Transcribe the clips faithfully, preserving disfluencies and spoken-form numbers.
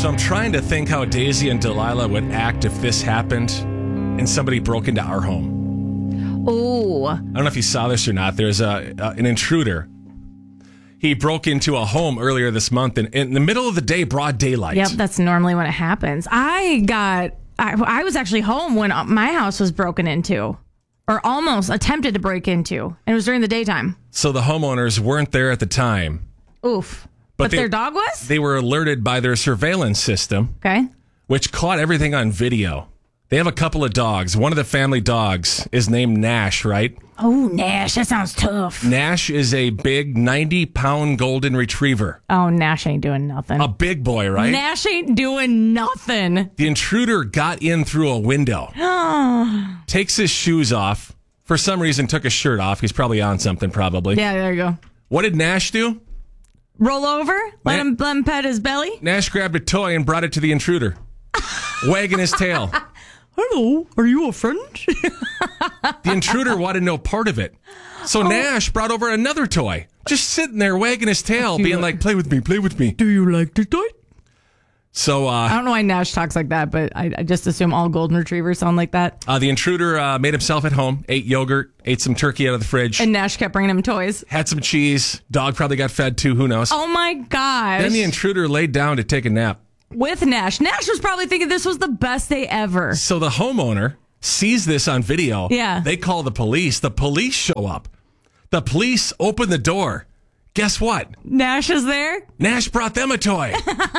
So I'm trying to think how Daisy and Delilah would act if this happened and somebody broke into our home. Oh. I don't know if you saw this or not. There's a, a an intruder. He broke into a home earlier this month in, in the middle of the day, broad daylight. Yep, that's normally when it happens. I got, I, I was actually home when my house was broken into, or almost attempted to break into, and it was during the daytime. So the homeowners weren't there at the time. Oof. But, but they, their dog was? They were alerted by their surveillance system, okay, which caught everything on video. They have a couple of dogs. One of the family dogs is named Nash, right? Oh, Nash. That sounds tough. Nash is a big ninety-pound golden retriever. Oh, Nash ain't doing nothing. A big boy, right? Nash ain't doing nothing. The intruder got in through a window. Takes his shoes off. For some reason, took his shirt off. He's probably on something, probably. Yeah, there you go. What did Nash do? Roll over? Let, Na- him, let him pet his belly? Nash grabbed a toy and brought it to the intruder, wagging his tail. Hello, are you a friend? The intruder wanted no part of it. So oh. Nash brought over another toy, just sitting there wagging his tail, being like, play with me, play with me. Do you like the toy? So, uh, I don't know why Nash talks like that, but I, I just assume all golden retrievers sound like that. Uh, the intruder uh, made himself at home, ate yogurt, ate some turkey out of the fridge. And Nash kept bringing him toys. Had some cheese. Dog probably got fed too, who knows? Oh my gosh. Then the intruder laid down to take a nap. With Nash. Nash was probably thinking this was the best day ever. So the homeowner sees this on video. Yeah. They call the police. The police show up. The police open the door. Guess what? Nash is there? Nash brought them a toy.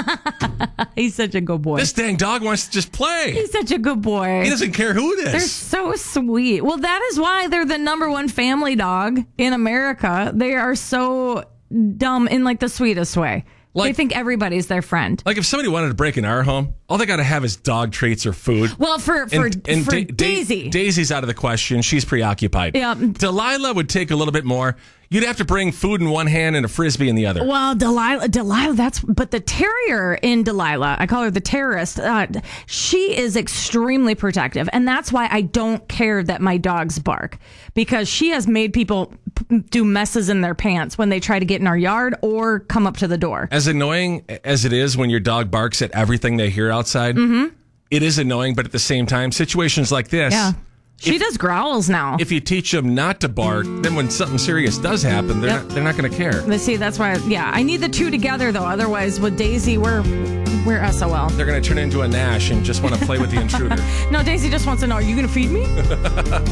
He's such a good boy. This dang dog wants to just play. He's such a good boy. He doesn't care who it is. They're so sweet. Well, that is why they're the number one family dog in America. They are so dumb in like the sweetest way. Like, they think everybody's their friend. Like if somebody wanted to break in our home, all they got to have is dog treats or food. Well, for for, and, and for da- Daisy. Daisy's out of the question. She's preoccupied. Yeah. Delilah would take a little bit more. You'd have to bring food in one hand and a Frisbee in the other. Well, Delilah, Delilah, that's, but the terrier in Delilah, I call her the terrorist, uh, she is extremely protective. And that's why I don't care that my dogs bark, because she has made people p- do messes in their pants when they try to get in our yard or come up to the door. As annoying as it is when your dog barks at everything they hear outside, mm-hmm. it is annoying, but at the same time, situations like this. Yeah. She if, does growls now. If you teach them not to bark, then when something serious does happen, they're yep. not, they're not going to care. Let's see, that's why, yeah, I need the two together, though. Otherwise, with Daisy, we're, we're S O L. They're going to turn into a Nash and just want to play with the intruder. No, Daisy just wants to know, are you going to feed me?